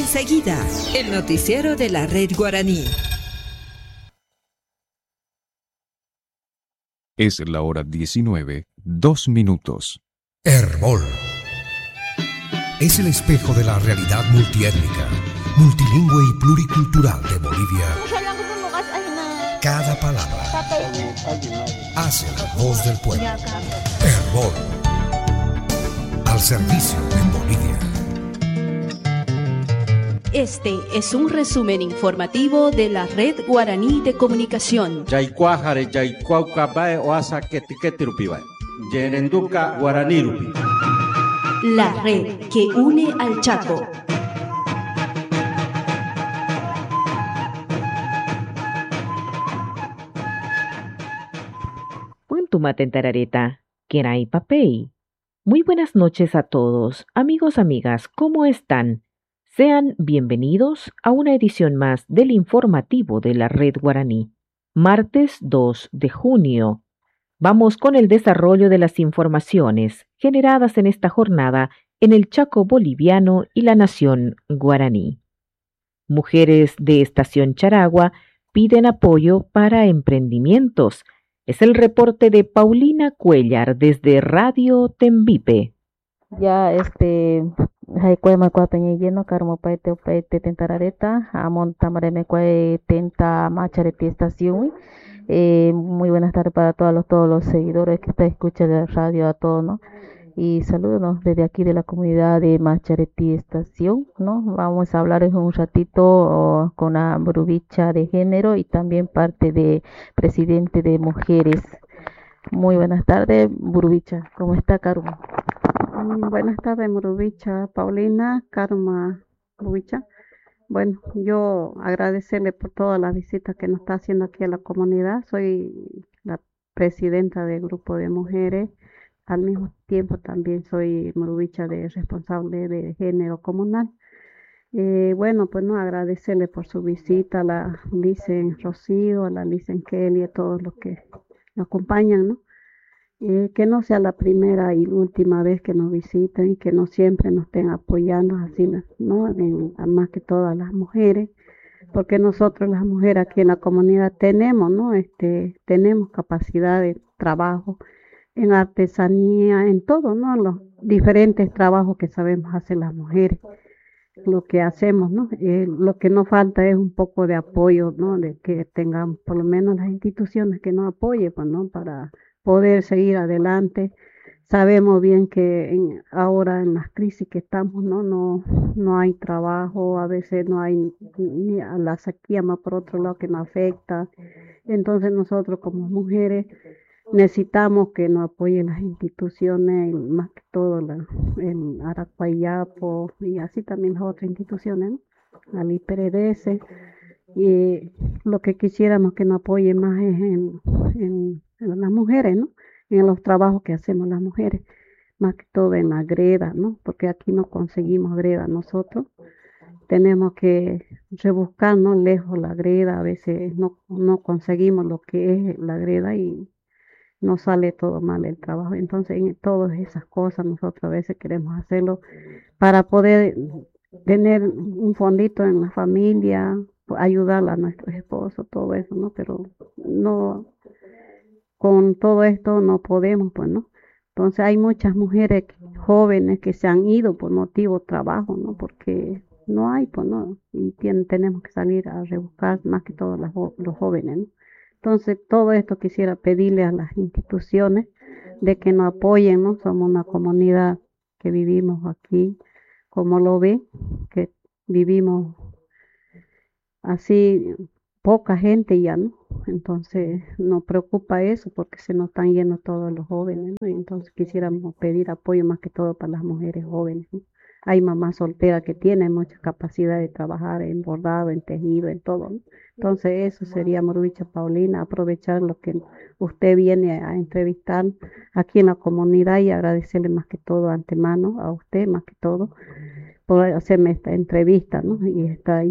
Enseguida, el noticiero de la Red Guaraní. Es la hora 19, 2 minutos. Herbol es el espejo de la realidad multiétnica, multilingüe y pluricultural de Bolivia. Cada palabra hace la voz del pueblo. Herbol, al servicio de Bolivia. Este es un resumen informativo de la Red Guaraní de Comunicación. La red que une al Chaco. Puntuma tentarareta, Kerai Papei. Muy buenas noches a todos, amigos, amigas, ¿cómo están? Sean bienvenidos a una edición más del informativo de la Red Guaraní. Martes 2 de junio. Vamos con el desarrollo de las informaciones generadas en esta jornada en el Chaco boliviano y la nación guaraní. Mujeres de Estación Charagua piden apoyo para emprendimientos. Es el reporte de Paulina Cuellar desde Radio Tembipe. Ya Haikuema kwa peñelleno karmo paete tentarareta amon tamareme kwa tenta machareti estación. Muy buenas tardes para todos los seguidores que están escuchando la radio, a todos, ¿no? Y saludos desde aquí de la comunidad de Machareti Estación, ¿no? Vamos a hablar un ratito con la Murubicha de género y también parte de presidente de mujeres. Muy buenas tardes, Murubicha. ¿Cómo está, Karma? Buenas tardes, Murubicha, Paulina, Karma, Murubicha. Bueno, yo agradecerle por todas las visitas que nos está haciendo aquí a la comunidad. Soy la presidenta del grupo de mujeres. Al mismo tiempo también soy Murubicha de responsable de género comunal. Bueno, pues no agradecerle por su visita a la Licen Rocío, a la Licen Kelly, a todos los que nos acompañan, ¿no? Que no sea la primera y última vez que nos visiten y que no siempre nos estén apoyando así, ¿no? Más que todas las mujeres, porque nosotros las mujeres aquí en la comunidad tenemos, ¿no? Tenemos capacidad de trabajo en artesanía, en todo, ¿no? Los diferentes trabajos que sabemos hacer las mujeres, lo que hacemos, ¿no? Lo que nos falta es un poco de apoyo, ¿no? De que tengan por lo menos las instituciones que nos apoyen, pues, ¿no? Para poder seguir adelante. Sabemos bien que ahora en las crisis que estamos, no hay trabajo, a veces no hay ni a la sequía, más por otro lado que nos afecta. Entonces nosotros como mujeres necesitamos que nos apoyen las instituciones, más que todo en Aracuayapo y así también las otras instituciones, ¿no? Al IPRDS. Y lo que quisiéramos que nos apoye más es en las mujeres, ¿no? En los trabajos que hacemos las mujeres, más que todo en la greda, ¿no? Porque aquí no conseguimos greda nosotros. Tenemos que rebuscar, ¿no? Lejos la greda, a veces no conseguimos lo que es la greda y nos sale todo mal el trabajo. Entonces, en todas esas cosas nosotros a veces queremos hacerlo para poder tener un fondito en la familia, ayudar a nuestros esposos, todo eso, ¿no? Pero no, con todo esto no podemos, pues, ¿no? Entonces hay muchas mujeres jóvenes que se han ido por motivo de trabajo, ¿no? Porque no hay, pues, ¿no? Y tenemos que salir a rebuscar más que todos los jóvenes, ¿no? Entonces todo esto quisiera pedirle a las instituciones de que nos apoyen, ¿no? Somos una comunidad que vivimos aquí, como lo ve, que vivimos así poca gente ya, ¿no? Entonces nos preocupa eso porque se nos están yendo todos los jóvenes, ¿no? Y entonces quisiéramos pedir apoyo más que todo para las mujeres jóvenes, ¿no? Hay mamás solteras que tienen mucha capacidad de trabajar en bordado, en tejido, en todo, ¿no? Entonces eso sería, Murubicha Paulina, aprovechar lo que usted viene a entrevistar aquí en la comunidad y agradecerle más que todo antemano a usted, más que todo, por hacerme esta entrevista, ¿no? Y esta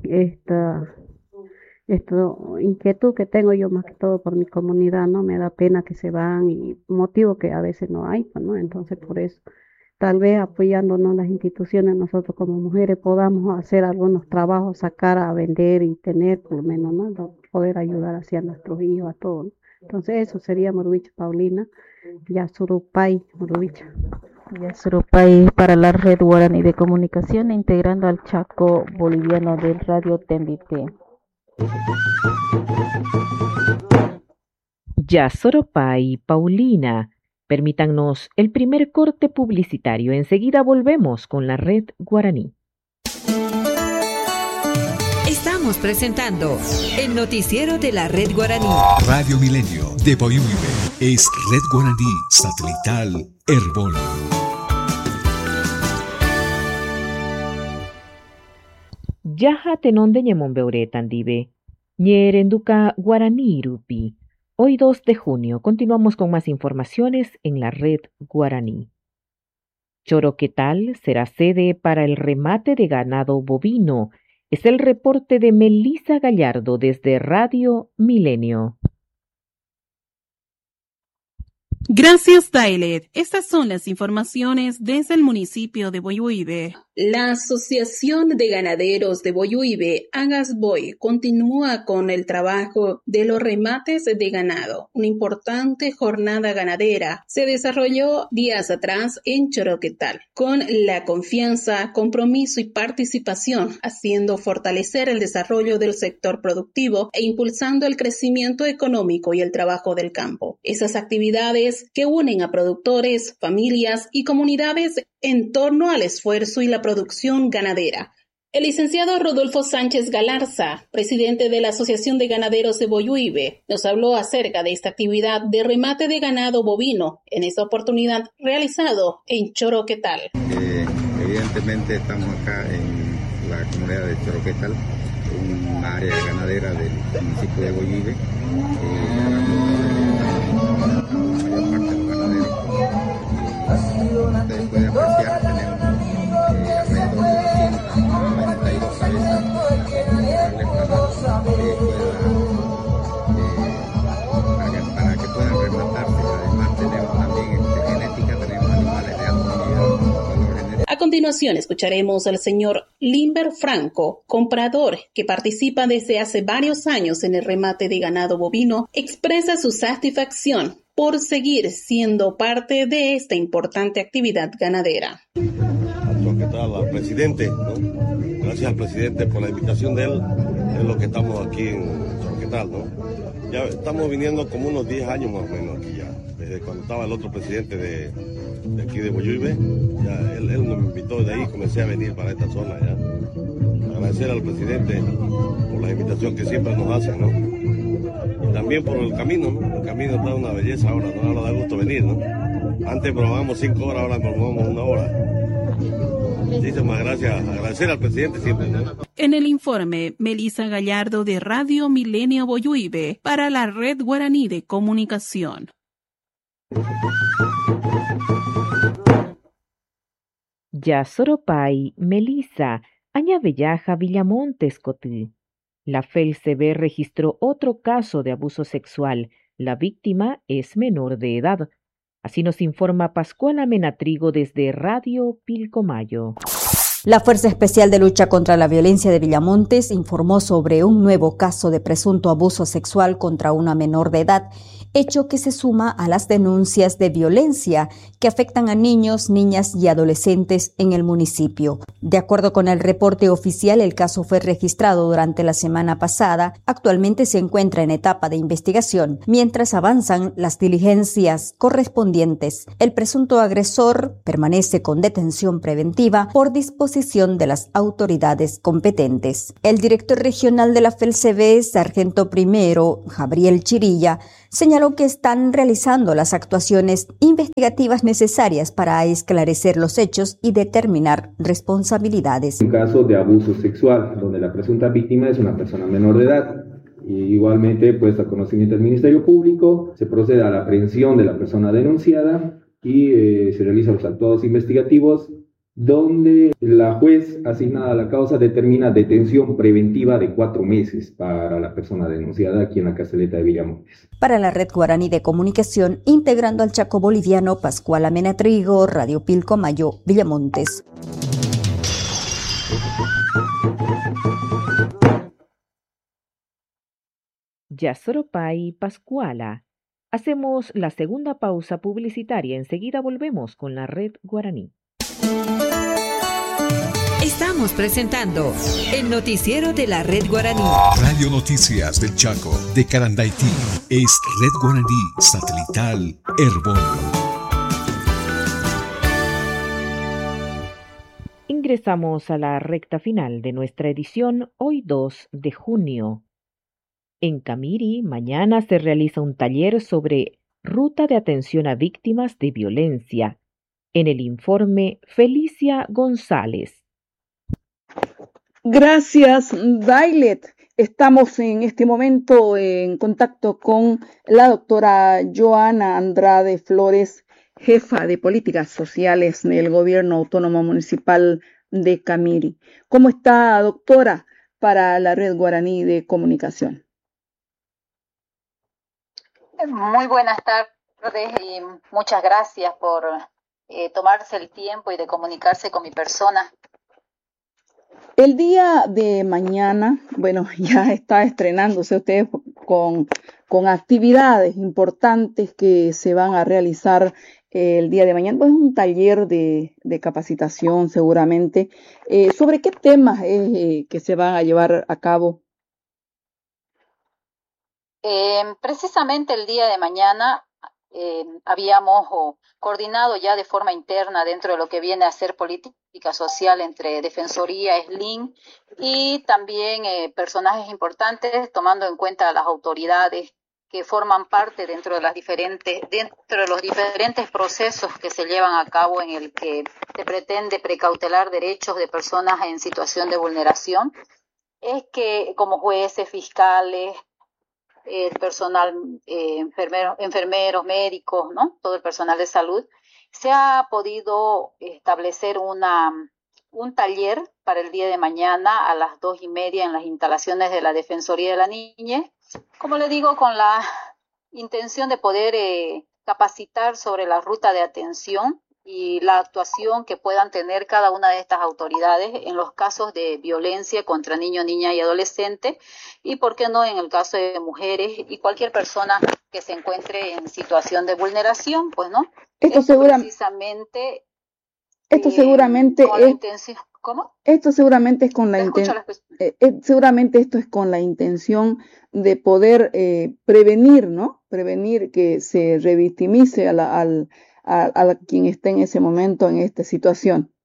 inquietud que tengo yo más que todo por mi comunidad, ¿no? Me da pena que se van y motivo que a veces no hay, pues, ¿no? Entonces por eso tal vez apoyándonos las instituciones, nosotros como mujeres podamos hacer algunos trabajos, sacar a vender y tener por lo menos, ¿no? Poder ayudar hacia nuestros hijos, a todos. Entonces eso sería Murubicha Paulina, Yasurupay, Murubicha. Yasurupay para la Red Guaraní de Comunicación, integrando al Chaco Boliviano del Radio Tembité. Yasurupay, Paulina. Permítannos el primer corte publicitario. Enseguida volvemos con la Red Guaraní. Estamos presentando el noticiero de la Red Guaraní. Radio Milenio de Boyuibe es Red Guaraní Satelital Herbol. Yaja tenonde ñemombeure tandive. Ñerenduca Guaraní Irupi. Hoy 2 de junio continuamos con más informaciones en la Red Guaraní. Choroquetal será sede para el remate de ganado bovino. Es el reporte de Melissa Gallardo desde Radio Milenio. Gracias, Dailet. Estas son las informaciones desde el municipio de Boyuibe. La Asociación de Ganaderos de Boyuibe, Agasboy, continúa con el trabajo de los remates de ganado. Una importante jornada ganadera se desarrolló días atrás en Choroquetal, con la confianza, compromiso y participación, haciendo fortalecer el desarrollo del sector productivo e impulsando el crecimiento económico y el trabajo del campo. Esas actividades que unen a productores, familias y comunidades en torno al esfuerzo y la producción ganadera. El licenciado Rodolfo Sánchez Galarza, presidente de la Asociación de Ganaderos de Boyuibe, nos habló acerca de esta actividad de remate de ganado bovino, en esta oportunidad realizado en Choroquetal. Evidentemente estamos acá en la comunidad de Choroquetal, un área ganadera del municipio de Boyuibe. Ustedes pueden apreciar, tenemos alrededor de 292 cabezas para que puedan rematarse. Además tenemos también genética, tenemos animales de alta calidad. A continuación escucharemos al señor Limber Franco, comprador que participa desde hace varios años en el remate de ganado bovino, expresa su satisfacción por seguir siendo parte de esta importante actividad ganadera. ¿Qué tal al presidente? ¿No? Gracias al presidente por la invitación de él, es lo que estamos aquí en Choroquetal, ¿no? Ya estamos viniendo como unos 10 años más o menos aquí ya, desde cuando estaba el otro presidente de aquí de Boyuibe, ya él nos invitó, de ahí comencé a venir para esta zona ya. Agradecer al presidente por la invitación que siempre nos hace, ¿no? Y también por el camino, ¿no? El camino está una belleza ahora, ¿no? Ahora da gusto venir, ¿no? Antes probábamos 5 horas, ahora probamos 1 hora. Muchísimas gracias, agradecer al presidente siempre, ¿no? En el informe, Melissa Gallardo de Radio Milenio Boyuibe para la Red Guaraní de Comunicación. Yasurupay, Melissa, Añavellaja, Villamontes, Cotí. La FELCB registró otro caso de abuso sexual. La víctima es menor de edad. Así nos informa Pascuala Menatrigo desde Radio Pilcomayo. La Fuerza Especial de Lucha contra la Violencia de Villamontes informó sobre un nuevo caso de presunto abuso sexual contra una menor de edad, hecho que se suma a las denuncias de violencia que afectan a niños, niñas y adolescentes en el municipio. De acuerdo con el reporte oficial, el caso fue registrado durante la semana pasada. Actualmente se encuentra en etapa de investigación, mientras avanzan las diligencias correspondientes. El presunto agresor permanece con detención preventiva por disposición de las autoridades competentes. El director regional de la FELCB, sargento primero, Gabriel Chirilla, señaló que están realizando las actuaciones investigativas necesarias para esclarecer los hechos y determinar responsabilidades. Un caso de abuso sexual, donde la presunta víctima es una persona menor de edad. Y igualmente, pues, a conocimiento del Ministerio Público, se procede a la aprehensión de la persona denunciada y se realizan los actuados investigativos donde la juez asignada a la causa determina detención preventiva de 4 meses para la persona denunciada aquí en la Castelleta de Villamontes. Para la Red Guaraní de Comunicación, integrando al Chaco boliviano, Pascual Amena Trigo, Radio Pilcomayo, Villamontes. Yasoropay Pascuala. Hacemos la segunda pausa publicitaria. Enseguida volvemos con la Red Guaraní. Estamos presentando el noticiero de la Red Guaraní. Radio Noticias del Chaco, de Carandaití, es Red Guaraní Satelital Herbono. Ingresamos a la recta final de nuestra edición hoy 2 de junio. En Camiri, mañana se realiza un taller sobre ruta de atención a víctimas de violencia. En el informe, Felicia González. Gracias, Dailet. Estamos en este momento en contacto con la doctora Joana Andrade Flores, jefa de políticas sociales del Gobierno Autónomo Municipal de Camiri. ¿Cómo está, doctora, para la Red Guaraní de Comunicación? Muy buenas tardes y muchas gracias por tomarse el tiempo y de comunicarse con mi persona. El día de mañana, bueno, ya está estrenándose usted con actividades importantes que se van a realizar el día de mañana. Pues un taller de capacitación seguramente. ¿Sobre qué temas es que se van a llevar a cabo? Precisamente el día de mañana habíamos coordinado ya de forma interna dentro de lo que viene a ser política social entre Defensoría, SLIN y también personajes importantes, tomando en cuenta a las autoridades que forman parte dentro de los diferentes procesos que se llevan a cabo en el que se pretende precautelar derechos de personas en situación de vulneración. Es que como jueces, fiscales, el personal, enfermeros, médicos, ¿no? Todo el personal de salud, se ha podido establecer un taller para el día de mañana a las 2:30 en las instalaciones de la Defensoría de la Niñez, como le digo, con la intención de poder capacitar sobre la ruta de atención y la actuación que puedan tener cada una de estas autoridades en los casos de violencia contra niños, niñas y adolescentes, y por qué no en el caso de mujeres y cualquier persona que se encuentre en situación de vulneración, pues no. Esto seguramente con la intención. ¿Cómo? Esto seguramente es con la intención. Seguramente esto es con la intención de poder prevenir, ¿no? Prevenir que se revictimice a quien esté en ese momento en esta situación.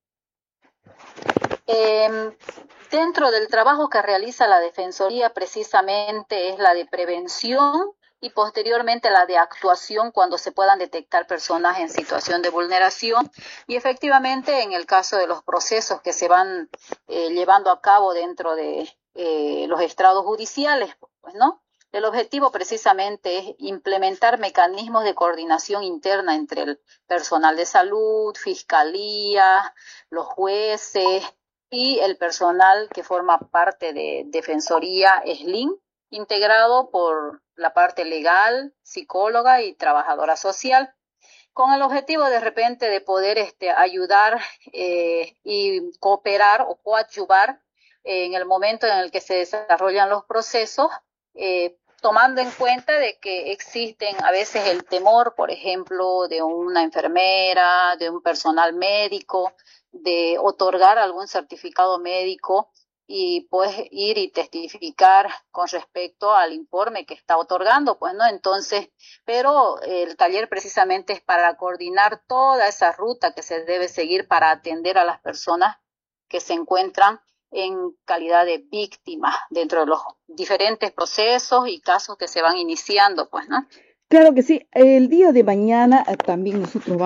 Dentro del trabajo que realiza la Defensoría precisamente es la de prevención y posteriormente la de actuación cuando se puedan detectar personas en situación de vulneración, y efectivamente en el caso de los procesos que se van llevando a cabo dentro de los estrados judiciales, pues, ¿no? El objetivo precisamente es implementar mecanismos de coordinación interna entre el personal de salud, fiscalía, los jueces y el personal que forma parte de Defensoría SLIN, integrado por la parte legal, psicóloga y trabajadora social, con el objetivo de repente de poder ayudar y cooperar o coadyuvar en el momento en el que se desarrollan los procesos, tomando en cuenta de que existen a veces el temor, por ejemplo, de una enfermera, de un personal médico, de otorgar algún certificado médico y pues ir y testificar con respecto al informe que está otorgando, pues, ¿no? Entonces, pero el taller precisamente es para coordinar toda esa ruta que se debe seguir para atender a las personas que se encuentran en calidad de víctimas dentro de los diferentes procesos y casos que se van iniciando, pues, ¿no? Claro que sí. El día de mañana también nosotros vamos